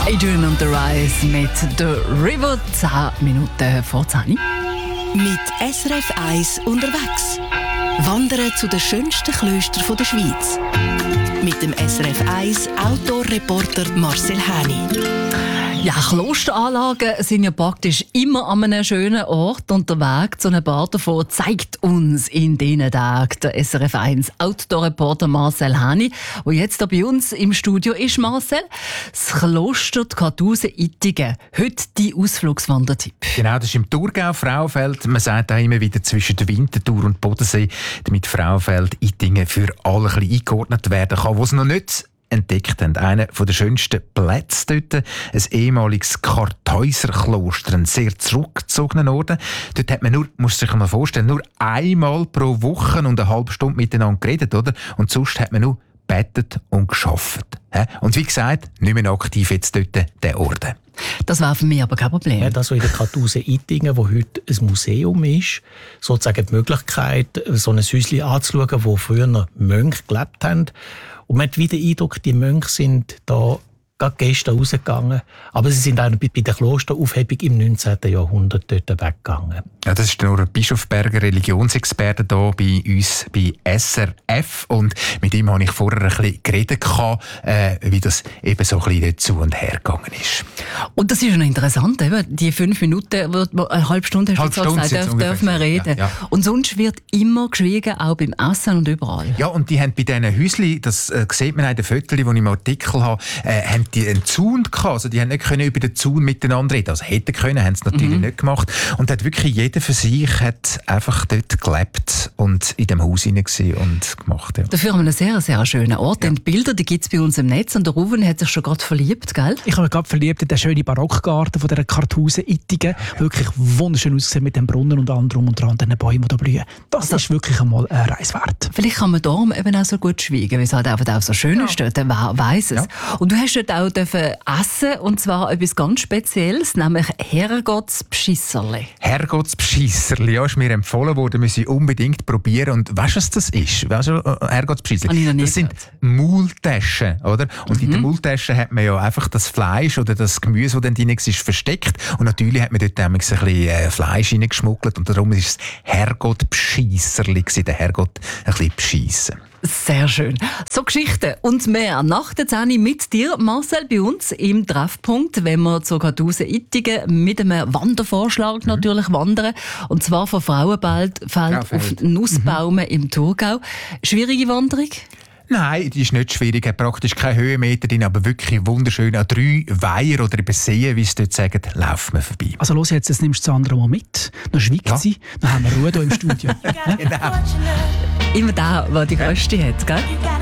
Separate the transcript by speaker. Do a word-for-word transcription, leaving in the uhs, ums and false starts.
Speaker 1: Adrian on the Rise mit The River, zehn Minuten vor zehn.
Speaker 2: Mit S R F eins unterwegs. Wandern zu den schönsten Klöstern der Schweiz. Mit dem S R F eins Outdoor-Reporter Marcel Häni.
Speaker 1: Ja, Klosteranlagen sind ja praktisch immer an einem schönen Ort und der Weg zu einem paar davon zeigt uns in diesen Tagen der S R F eins Outdoor-Reporter Marcel Häni, der jetzt hier bei uns im Studio ist. Marcel, das Kloster Kartusen-Ittigen, heute dein Ausflugswandertipp.
Speaker 3: Genau, das ist im Thurgau, Frauenfeld. Man sagt auch immer wieder zwischen der Winterthur und Bodensee, damit Frauenfeld, Ittingen für alle ein bisschen eingeordnet werden kann, wo es noch nicht entdeckt haben. Einer der schönsten Plätze dort, ein ehemaliges Kartäuserkloster, ein sehr zurückgezogener Orden. Dort hat man nur, muss sich mal vorstellen, nur einmal pro Woche und eine halbe Stunde miteinander geredet, oder? Und sonst hat man nur gebetet und gearbeitet. Und wie gesagt, nicht mehr aktiv jetzt dort der Orden.
Speaker 1: Das war für mich aber kein Problem.
Speaker 4: Ja, das in der Kartusen-Ittingen, wo heute ein Museum ist, sozusagen die Möglichkeit, so ein Häuschen anzuschauen, wo früher Mönche gelebt haben. Und man hat wieder den Eindruck, die Mönche sind da gerade gestern rausgegangen. Aber sie sind auch bei der Klosteraufhebung im neunzehnten Jahrhundert dort weggegangen.
Speaker 3: Ja, das ist nur ein Bischof Berger, Religionsexperte hier bei uns bei S R F. Und mit ihm habe ich vorher ein bisschen geredet, äh, wie das eben so ein bisschen zu und her gegangen ist.
Speaker 1: Und das ist schon interessant, eben, die fünf Minuten, eine halbe Stunde hast du gesagt, darf, dürfen wir reden. Ja, ja. Und sonst wird immer geschwiegen, auch beim Essen und überall.
Speaker 3: Ja, und die haben bei diesen Häuschen, das äh, sieht man auch in den Fotos, die ich im Artikel habe, äh, haben die einen Zaun gehabt. Also die haben nicht können über den Zaun miteinander reden. Also hätten können, haben es natürlich mhm. nicht gemacht. Und hat wirklich jeder für sich hat einfach dort gelebt und in dem Haus hinein und gemacht. Ja.
Speaker 1: Dafür haben wir einen sehr, sehr schönen Ort. Ja. Die Bilder, die gibt es bei uns im Netz. Und der Ruven hat sich schon gerade verliebt, gell?
Speaker 5: Ich habe mich gerade verliebt in den schönen Barockgarten von dieser Kartusen-Ittigen. Ja. Wirklich wunderschön ausgesehen mit dem Brunnen und allem drum und dran, den Bäumen, die da blühen. Das also, ist wirklich einmal eine Reise wert.
Speaker 1: Vielleicht kann man darum eben auch so gut schweigen, weil es halt einfach auch so schön ist. Ja. Wer weiss es. Ja. Und du hast dort auch dürfen essen, und zwar etwas ganz Spezielles, nämlich Herrgottsbschisserli.
Speaker 3: Herrgottsbschisserli, ja, ist mir empfohlen worden, müssen wir unbedingt probieren. Und weißt du, was das ist? Weißt du, Herrgottsbschisserli? Das sind Maultaschen, oder? Und mhm. in den Maultaschen hat man ja einfach das Fleisch oder das Gemüse, das dann drin ist, versteckt. Und natürlich hat man dort ein bisschen Fleisch reingeschmuggelt und darum ist es Herrgottsbschisserli, der Herrgott ein bisschen beschissen.
Speaker 1: Sehr schön. So Geschichten und mehr nach der zehn mit dir, Marcel, bei uns im Treffpunkt, wenn wir zu Kartusen-Ittigen mit einem Wandervorschlag mhm. natürlich wandern. Und zwar von Frauenfeld auf Nussbaumen mhm. im Thurgau. Schwierige Wanderung?
Speaker 3: Nein, die ist nicht schwierig, hat praktisch keine Höhenmeter drin, aber wirklich wunderschön. An drei Weiher oder über Seen, wie sie dort sagen, laufen wir vorbei.
Speaker 5: Also los jetzt, das nimmst du das andere mal mit, dann schweigt ja. sie, dann haben wir Ruhe hier im Studio.
Speaker 3: Genau.
Speaker 1: Immer da, der die Größte hat, gell?